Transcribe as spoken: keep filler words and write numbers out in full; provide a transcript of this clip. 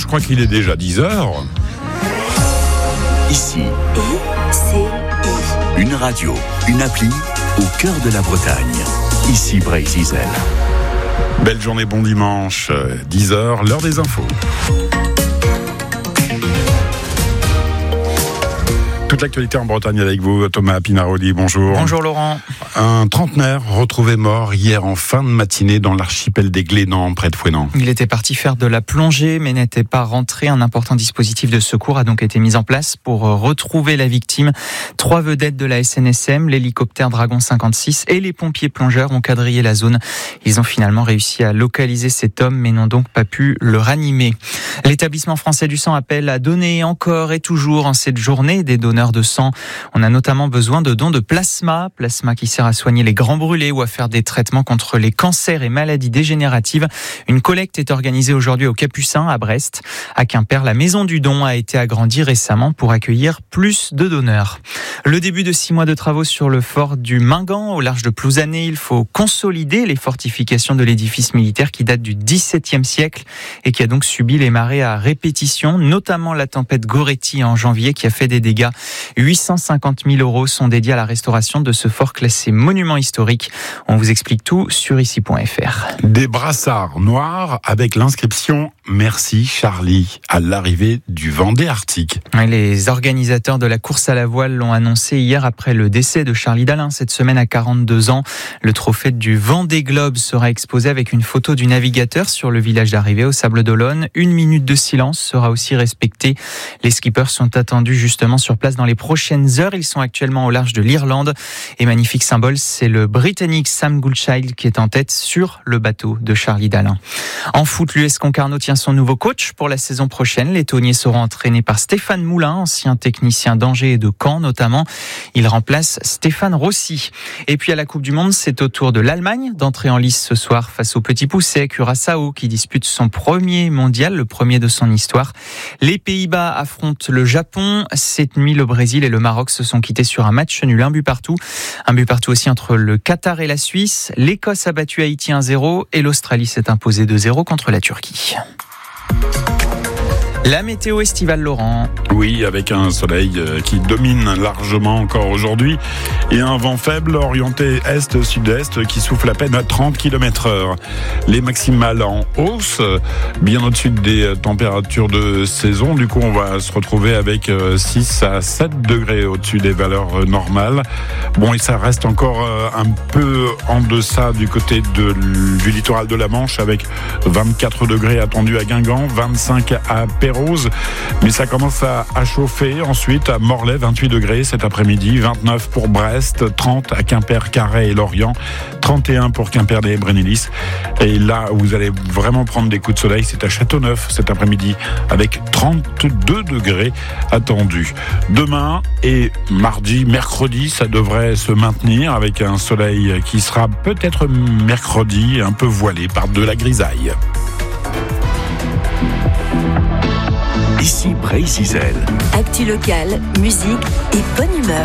je crois qu'il est déjà dix heures. Ici, I C I. une radio, une appli au cœur de la Bretagne. Ici Bray-Zizel. Belle journée, bon dimanche, dix heures, l'heure des infos. Toute l'actualité en Bretagne avec vous, Thomas Pinaroli, bonjour. Bonjour Laurent. Un trentenaire retrouvé mort hier en fin de matinée dans l'archipel des Glénans, près de Fouesnant. Il était parti faire de la plongée mais n'était pas rentré. Un important dispositif de secours a donc été mis en place pour retrouver la victime. Trois vedettes de la S N S M, l'hélicoptère Dragon cinquante-six et les pompiers plongeurs ont quadrillé la zone. Ils ont finalement réussi à localiser cet homme mais n'ont donc pas pu le ranimer. L'établissement français du sang appelle à donner encore et toujours en cette journée des donneurs de sang. On a notamment besoin de dons de plasma, plasma qui sert à soigner les grands brûlés ou à faire des traitements contre les cancers et maladies dégénératives. Une collecte est organisée aujourd'hui au Capucin à Brest. À Quimper, la maison du don a été agrandie récemment pour accueillir plus de donneurs. Le début de six mois de travaux sur le fort du Mingan au large de Plouzané. Il faut consolider les fortifications de l'édifice militaire qui date du dix-septième siècle et qui a donc subi les marées à répétition, notamment la tempête Goretti en janvier qui a fait des dégâts. huit cent cinquante mille euros sont dédiés à la restauration de ce fort classé monument historique. On vous explique tout sur ici point f r. Des brassards noirs avec l'inscription « Merci Charlie » à l'arrivée du Vendée Arctique. Les organisateurs de la course à la voile l'ont annoncé hier après le décès de Charlie Dalin cette semaine à quarante-deux ans. Le trophée du Vendée Globe sera exposé avec une photo du navigateur sur le village d'arrivée au Sable d'Olonne. Une minute de silence sera aussi respectée. Les skippers sont attendus justement sur place dans les prochaines heures. Ils sont actuellement au large de l'Irlande. Et magnifique symbole, c'est le Britannique Sam Goodchild qui est en tête sur le bateau de Charlie Dalin. En foot, l'U S Concarneau tient son nouveau coach pour la saison prochaine. Les Tauniers seront entraînés par Stéphane Moulin, ancien technicien d'Angers et de Caen notamment. Il remplace Stéphane Rossi. Et puis à la Coupe du Monde, c'est au tour de l'Allemagne d'entrer en lice ce soir face au Petit Poucet, Curaçao, qui dispute son premier mondial, le premier de son histoire. Les Pays-Bas affrontent le Japon. Cette nuit, le Brésil et le Maroc se sont quittés sur un match nul, un but partout. Un but partout aussi entre le Qatar et la Suisse. L'Écosse a battu Haïti un zéro et l'Australie s'est imposée deux zéro contre la Turquie. La météo estivale, Laurent. Oui, avec un soleil qui domine largement encore aujourd'hui et un vent faible orienté est-sud-est qui souffle à peine à trente kilomètres heure. Les maximales en hausse, bien au-dessus des températures de saison. Du coup, on va se retrouver avec six à sept degrés au-dessus des valeurs normales. Bon, et ça reste encore un peu en deçà du côté de, du littoral de la Manche avec vingt-quatre degrés attendus à Guingamp, vingt-cinq à Pérouse. Mais ça commence à, à chauffer ensuite à Morlaix, vingt-huit degrés cet après-midi, vingt-neuf pour Brest, trente à Quimper, Carhaix et Lorient, trente et un pour Quimper et Brénélis. Et là où vous allez vraiment prendre des coups de soleil, c'est à Châteauneuf cet après-midi avec trente-deux degrés attendus. Demain et mardi, mercredi, ça devrait se maintenir avec un soleil qui sera peut-être mercredi un peu voilé par de la grisaille. Ici Bray-Zizel. Actu locale, musique et bonne humeur.